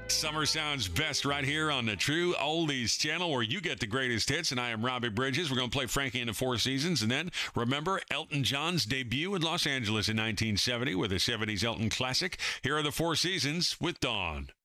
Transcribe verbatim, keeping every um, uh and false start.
Summer sounds best right here on the True Oldies channel, where you get the greatest hits. And I am Robbie Bridges. We're going to play Frankie and the Four Seasons. And then remember Elton John's debut in Los Angeles in nineteen seventy with a seventies Elton classic. Here are the Four Seasons with Dawn.